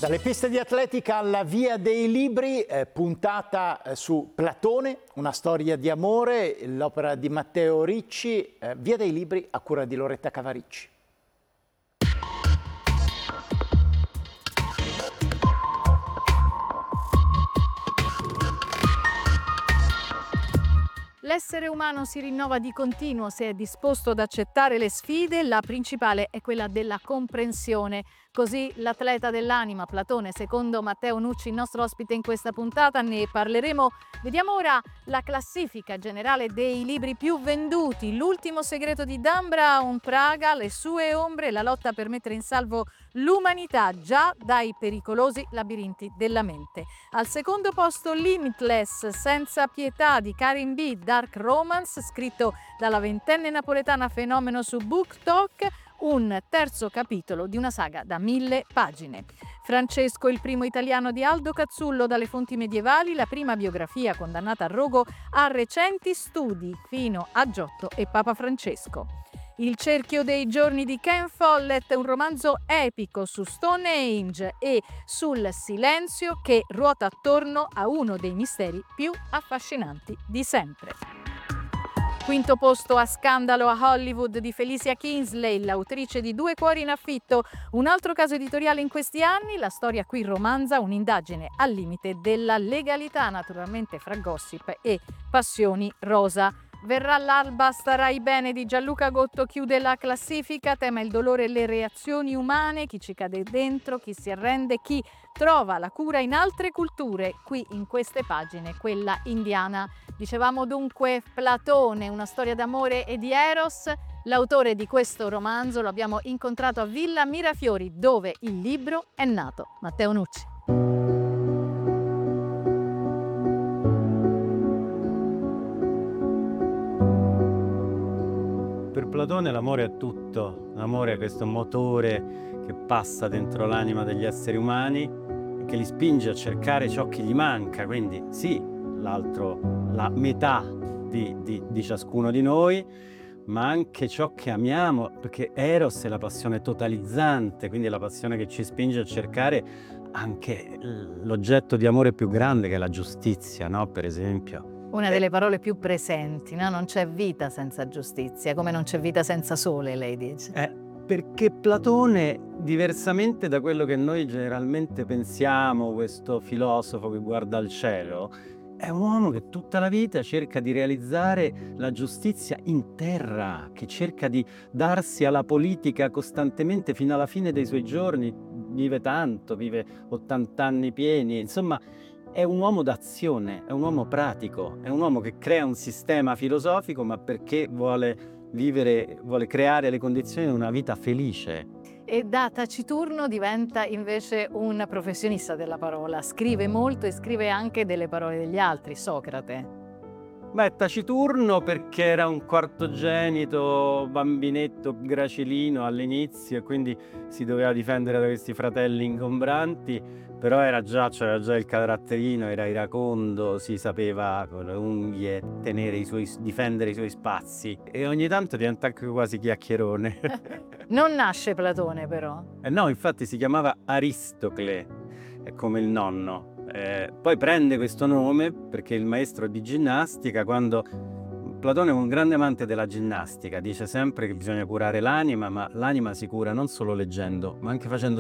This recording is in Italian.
Dalle piste di atletica alla Via dei Libri, puntata su Platone, una storia di amore, l'opera di Matteo Ricci, Via dei Libri a cura di Loretta Cavaricci. L'essere umano si rinnova di continuo se è disposto ad accettare le sfide, la principale è quella della comprensione. Così l'atleta dell'anima, Platone, secondo Matteo Nucci, il nostro ospite in questa puntata, ne parleremo. Vediamo ora la classifica generale dei libri più venduti. L'ultimo segreto di Dan Brown, Praga, le sue ombre, la lotta per mettere in salvo l'umanità già dai pericolosi labirinti della mente. Al secondo posto Limitless, senza pietà di Karin B. Dark Romance, scritto dalla ventenne napoletana fenomeno su BookTok, un terzo capitolo di una saga da 1000 pagine. Francesco, il primo italiano di Aldo Cazzullo, dalle fonti medievali, la prima biografia condannata a rogo a recenti studi, fino a Giotto e Papa Francesco. Il cerchio dei giorni di Ken Follett, un romanzo epico su Stonehenge e sul silenzio che ruota attorno a uno dei misteri più affascinanti di sempre. Quinto posto a Scandalo a Hollywood di Felicia Kingsley, l'autrice di Due cuori in affitto, un altro caso editoriale in questi anni. La storia qui romanza un'indagine al limite della legalità, naturalmente fra gossip e passioni rosa. Verrà l'alba, starai bene di Gianluca Gotto chiude la classifica, tema il dolore e le reazioni umane, chi ci cade dentro, chi si arrende, chi trova la cura in altre culture, qui in queste pagine, quella indiana. Dicevamo dunque Platone, una storia d'amore e di Eros. L'autore di questo romanzo lo abbiamo incontrato a Villa Mirafiori, dove il libro è nato. Matteo Nucci. Per Platone l'amore è tutto, l'amore è questo motore che passa dentro l'anima degli esseri umani e che li spinge a cercare ciò che gli manca, quindi sì, l'altro, la metà di ciascuno di noi, ma anche ciò che amiamo, perché Eros è la passione totalizzante, quindi è la passione che ci spinge a cercare anche l'oggetto di amore più grande che è la giustizia, no? Per esempio. Una delle parole più presenti, no? Non c'è vita senza giustizia, come non c'è vita senza sole, lei dice. Perché Platone, diversamente da quello che noi generalmente pensiamo, questo filosofo che guarda al cielo, è un uomo che tutta la vita cerca di realizzare la giustizia in terra, che cerca di darsi alla politica costantemente fino alla fine dei suoi giorni. Vive tanto, vive 80 anni pieni, insomma. È un uomo d'azione, è un uomo pratico, è un uomo che crea un sistema filosofico, ma perché vuole vivere, vuole creare le condizioni di una vita felice. E da taciturno diventa invece un professionista della parola, scrive molto e scrive anche delle parole degli altri, Socrate. Beh, taciturno perché era un quartogenito, bambinetto gracilino all'inizio e quindi si doveva difendere da questi fratelli ingombranti, però c'era già il caratterino, era iracondo, si sapeva con le unghie difendere i suoi spazi e ogni tanto diventa anche quasi chiacchierone. Non nasce Platone però. No, infatti si chiamava Aristocle, è come il nonno. Poi prende questo nome perché il maestro di ginnastica, quando Platone è un grande amante della ginnastica, dice sempre che bisogna curare l'anima, ma l'anima si cura non solo leggendo, ma anche facendo